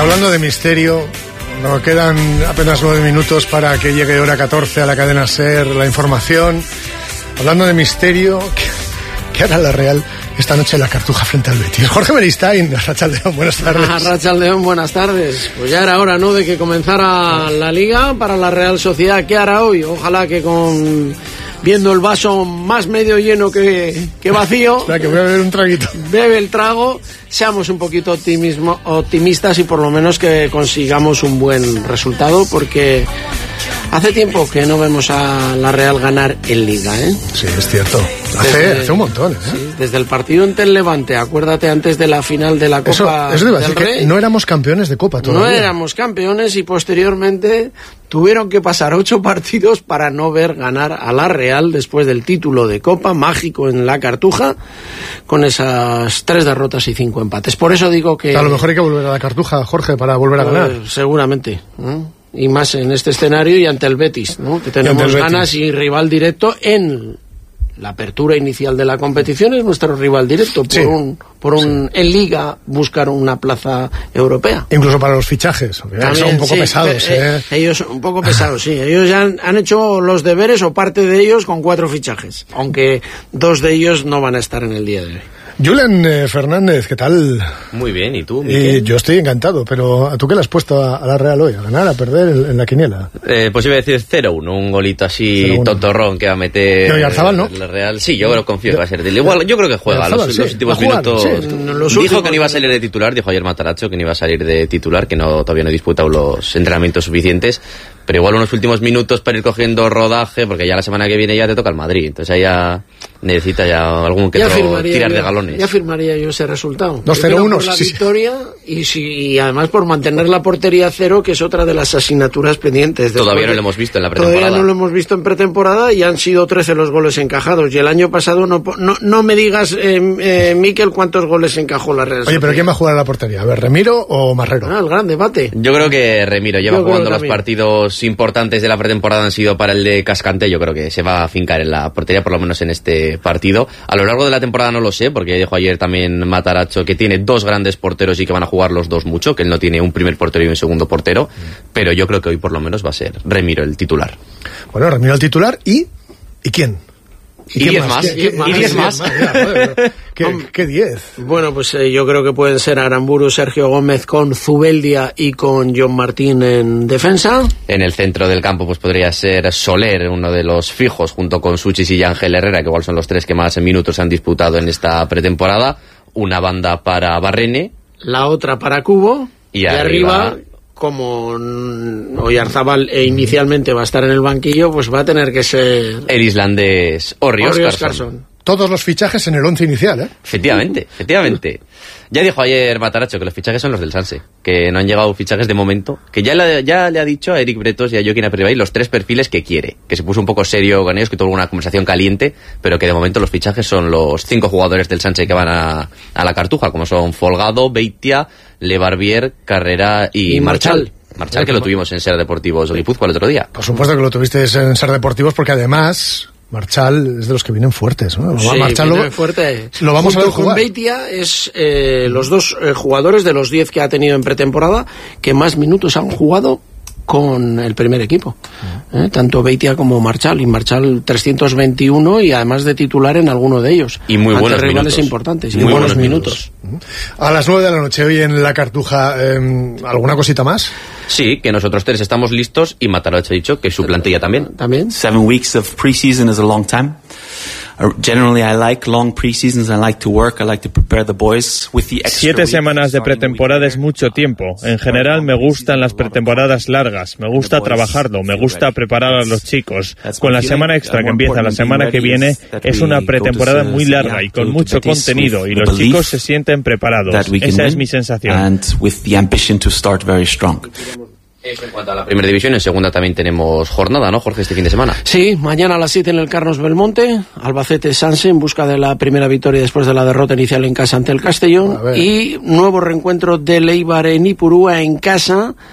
Hablando de misterio, nos quedan apenas 9 minutos para que llegue hora 14 a la cadena SER, la información. Hablando de misterio, ¿qué hará la Real esta noche en la Cartuja frente al Betis? Jorge Beristain, Arratsaldeon, buenas tardes. Arratsaldeon, buenas tardes. Pues ya era hora, ¿no?, de que comenzara la Liga para la Real Sociedad. ¿Qué hará hoy? Ojalá que viendo el vaso más medio lleno que vacío. Espera, que voy a beber un traguito. Bebe el trago, seamos un poquito optimistas y por lo menos que consigamos un buen resultado, porque hace tiempo que no vemos a la Real ganar en Liga, ¿eh? Sí, es cierto. Hace un montón, ¿eh? Sí, desde el partido ante el Levante, acuérdate, antes de la final de la Copa del Rey. Que no éramos campeones de Copa todavía. No éramos campeones y posteriormente tuvieron que pasar 8 partidos para no ver ganar a la Real después del título de Copa mágico en la Cartuja, con esas 3 derrotas y 5 empates. Por eso digo que... A lo mejor hay que volver a la Cartuja, Jorge, para volver a ganar. Seguramente, ¿no? Y más en este escenario y ante el Betis, ¿no?, que tenemos ganas y rival directo en la apertura inicial de la competición. Es nuestro rival directo en Liga buscar una plaza europea. Incluso para los fichajes, también, son un poco pesados. Ellos un poco pesados, sí. Ellos ya han hecho los deberes, o parte de ellos, con 4 fichajes, aunque 2 de ellos no van a estar en el día de hoy. Julen Fernández, ¿qué tal? Muy bien, ¿y tú, Miquel? Yo estoy encantado, pero ¿a tú qué le has puesto a la Real hoy? ¿A ganar, a perder en la quiniela? Pues iba a decir 0-1, un golito así tontorrón que va a meter... Pero Oyarzabal, ¿no? La Real, sí, yo confío que va a ser igual. Yo creo que juega los últimos minutos. Sí, dijo que no iba a salir de titular, dijo ayer Matarazzo que no iba a salir de titular, que todavía no ha disputado los entrenamientos suficientes, pero igual unos últimos minutos para ir cogiendo rodaje, porque ya la semana que viene ya te toca el Madrid, entonces ahí ya necesita ya algún que otro tirar de galones. Ya firmaría yo ese resultado. 2-0-1. Por la victoria y además por mantener la portería a 0, que es otra de las asignaturas pendientes. Todavía no lo hemos visto en la pretemporada. Todavía no lo hemos visto en pretemporada y han sido 13 los goles encajados. Y el año pasado no me digas, Miquel, cuántos goles encajó la Real Sociedad. Oye, pero ¿quién va a jugar a la portería? A ver, ¿Remiro o Marrero? El gran debate. Yo creo que Remiro lleva jugando los partidos importantes de la pretemporada, han sido para el de Cascante. Yo creo que se va a fincar en la portería, por lo menos en este partido. A lo largo de la temporada no lo sé, porque dijo ayer también Matarazzo que tiene 2 grandes porteros y que van a jugar los 2 mucho, que él no tiene un primer portero y un segundo portero, pero yo creo que hoy por lo menos va a ser Remiro el titular. Bueno, Remiro el titular ¿y quién? ¿Y 10 más? ¿Y 10 más? ¿Qué 10? Bueno, pues yo creo que pueden ser Aramburu, Sergio Gómez con Zubeldia y con John Martín en defensa. En el centro del campo pues podría ser Soler, uno de los fijos, junto con Suchis y Ángel Herrera, que igual son los 3 que más minutos han disputado en esta pretemporada. Una banda para Barrene. La otra para Cubo. Y arriba, como Oyarzabal inicialmente va a estar en el banquillo, pues va a tener que ser el islandés Orri Óskarsson. Todos los fichajes en el 11 inicial, ¿eh? Efectivamente. Ya dijo ayer Matarazzo que los fichajes son los del Sanse, que no han llegado fichajes de momento, que ya le ha dicho a Eric Bretos y a Joaquín Aperibay los 3 perfiles que quiere, que se puso un poco serio con ellos, que tuvo una conversación caliente, pero que de momento los fichajes son los 5 jugadores del Sanse que van a la Cartuja, como son Folgado, Beitia, Lebarbier, Carrera y Marchal. Marchal, que lo tuvimos en Ser Deportivos Guipúzcoa el otro día. Por supuesto que lo tuvisteis en Ser Deportivos, porque además Marchal es de los que vienen fuertes, ¿no? Sí, Marchal viene fuerte. Lo vamos a ver jugar. Con Beitia es los 2 jugadores de los 10 que ha tenido en pretemporada que más minutos han jugado con el primer equipo. Tanto Beitia como Marchal. Y Marchal 321 y además de titular en alguno de ellos. Y muy buenos rivales minutos. Importantes. Y muy buenos minutos. A las 9 de la noche hoy en la Cartuja, ¿alguna cosita más? Sí, que nosotros 3 estamos listos y Matarazzo ha dicho que su plantilla también. 7 weeks of preseason is a long time. Generally, I like long preseasons. I like to work. I like to prepare the boys with the extra 7 semanas de pretemporada es mucho tiempo. En general me gustan las pretemporadas largas. Me gusta trabajarlo. Me gusta preparar a los chicos. Con la semana extra que empieza la semana que viene, es una pretemporada muy larga y con mucho contenido, y los chicos se sienten preparados. Esa es mi sensación. And with the ambition to start very strong. Eso en cuanto a la primera división. En segunda también tenemos jornada, ¿no, Jorge, este fin de semana? Sí, mañana a las 7 en el Carlos Belmonte, Albacete-Sanse en busca de la primera victoria después de la derrota inicial en casa ante el Castellón, y nuevo reencuentro del Eibar en Ipurúa en casa